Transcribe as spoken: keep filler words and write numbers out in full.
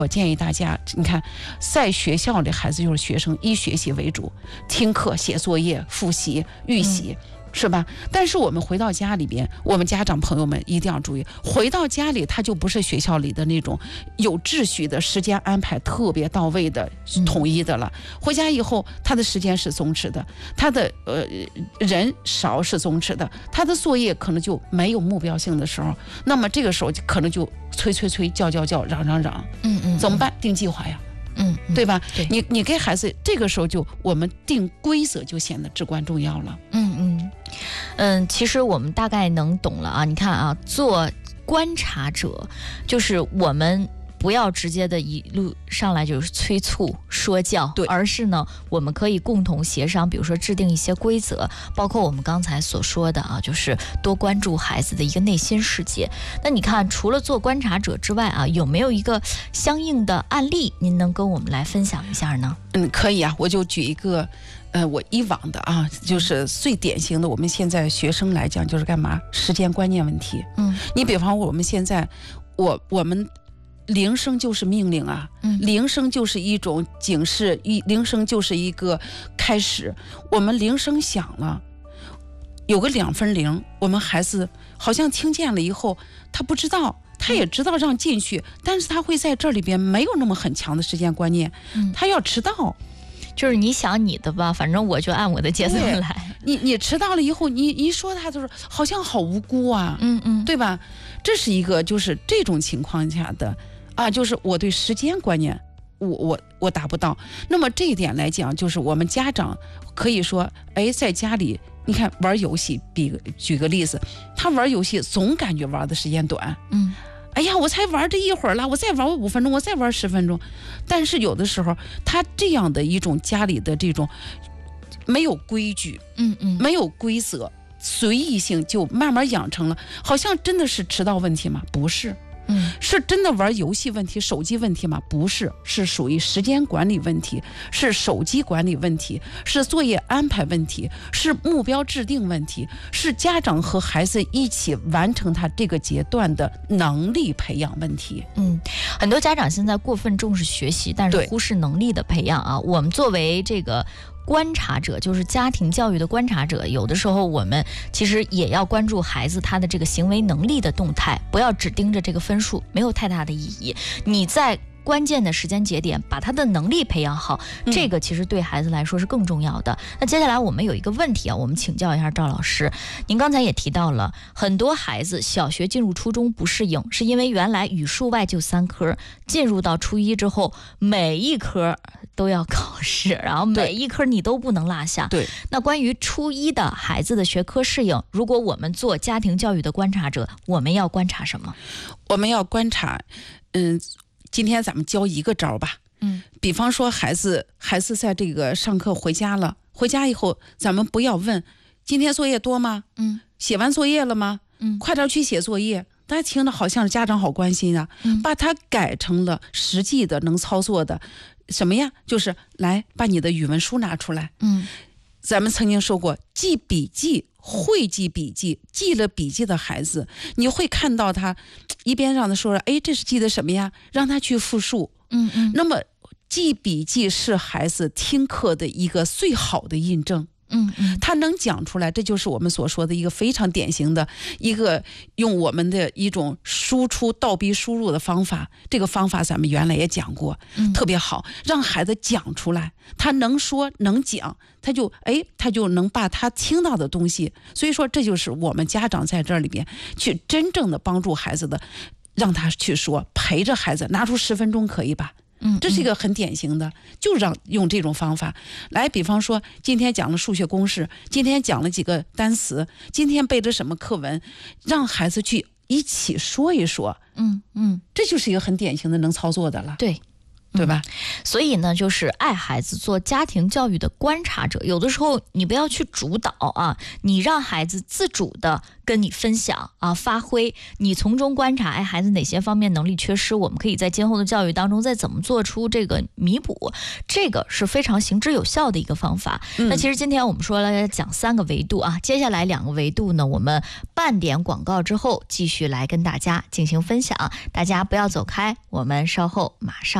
我建议大家，你看，在学校里，孩子就是学生以学习为主，听课、写作业、复习、预习。嗯是吧？但是我们回到家里边，我们家长朋友们一定要注意，回到家里他就不是学校里的那种有秩序的时间安排特别到位的统一的了。回家以后，他的时间是松弛的，他的呃人少是松弛的，他的作业可能就没有目标性的时候，那么这个时候可能就催催催、叫叫叫、嚷嚷嚷， 嗯嗯， 怎么办？定计划呀。 嗯， 对吧？ 对， 你你给孩子这个时候就我们定规则就显得至关重要了。 嗯嗯嗯，其实我们大概能懂了啊。你看啊，做观察者就是我们不要直接的一路上来就是催促说教， 对， 而是呢，我们可以共同协商，比如说制定一些规则，包括我们刚才所说的啊，就是多关注孩子的一个内心世界。那你看，除了做观察者之外啊，有没有一个相应的案例，您能跟我们来分享一下呢？ 嗯，可以啊，我就举一个，呃，我以往的啊，就是最典型的，我们现在学生来讲就是干嘛？时间观念问题。 嗯， 你比方我们现在，我我们。铃声就是命令啊， 嗯， 铃声就是一种警示，一铃声就是一个开始。我们铃声响了，有个两分铃，我们孩子好像听见了以后，他不知道，他也知道让进去，但是他会在这里边没有那么很强的时间观念， 嗯， 他要迟到。 就是你想你的吧，反正我就按我的节奏来。 你你迟到了以后，你一说他就是好像好无辜啊， 嗯嗯， 对吧？这是一个就是这种情况下的啊，就是我对时间观念，我我我达不到。那么这一点来讲，就是我们家长可以说，哎，在家里你看玩游戏，比举个例子，他玩游戏总感觉玩的时间短， 嗯。 哎呀，我才玩这一会儿了，我再玩五分钟，我再玩十分钟。但是有的时候，他这样的一种家里的这种没有规矩， 嗯嗯， 没有规则，随意性就慢慢养成了，好像真的是迟到问题吗？不是。 嗯， 是真的玩游戏问题、手机问题吗？不是，是属于时间管理问题，是手机管理问题，是作业安排问题，是目标制定问题，是家长和孩子一起完成他这个阶段的能力培养问题。 嗯，很多家长现在过分重视学习，但是忽视能力的培养啊。我们作为这个观察者，就是家庭教育的观察者，有的时候我们其实也要关注孩子他的这个行为能力的动态，不要只盯着这个分数，没有太大的意义。你在关键的时间节点把他的能力培养好，这个其实对孩子来说是更重要的。那接下来我们有一个问题啊，我们请教一下赵老师。您刚才也提到了，很多孩子小学进入初中不适应，是因为原来语数外就三科，进入到初一之后，每一科都要考试，然后每一科你都不能落下。 对。 那关于初一的孩子的学科适应，如果我们做家庭教育的观察者，我们要观察什么？ 我们要观察，嗯。今天咱们教一个招吧， 嗯， 比方说孩子孩子在这个上课回家了，回家以后咱们不要问今天作业多吗？ 嗯， 写完作业了吗？ 嗯， 快点去写作业。大家听着好像是家长好关心啊， 嗯， 把它改成了实际的能操作的，什么呀？就是来把你的语文书拿出来， 嗯， 咱们曾经说过记笔记。会记笔记，记了笔记的孩子，你会看到他一边让他说，哎，这是记的什么呀？让他去复述。 嗯嗯。 那么记笔记是孩子听课的一个最好的印证。 嗯嗯， 他能讲出来，这就是我们所说的一个非常典型的一个用我们的一种输出倒逼输入的方法。这个方法咱们原来也讲过， 嗯， 特别好，让孩子讲出来，他能说能讲，他就哎，他就能把他听到的东西。所以说，这就是我们家长在这里边去真正的帮助孩子的，让他去说，陪着孩子，拿出十分钟可以吧？ 嗯， 这是一个很典型的，就让用这种方法来。比方说，今天讲了数学公式，今天讲了几个单词，今天背着什么课文，让孩子去一起说一说。 嗯嗯， 这就是一个很典型的能操作的了。 对。 对吧？ 嗯、所以呢，就是爱孩子，做家庭教育的观察者。有的时候你不要去主导啊，你让孩子自主的跟你分享啊，发挥，你从中观察，哎，孩子哪些方面能力缺失，我们可以在今后的教育当中再怎么做出这个弥补，这个是非常行之有效的一个方法。嗯、那其实今天我们说了讲三个维度啊，接下来两个维度呢，我们半点广告之后继续来跟大家进行分享，大家不要走开，我们稍后马上。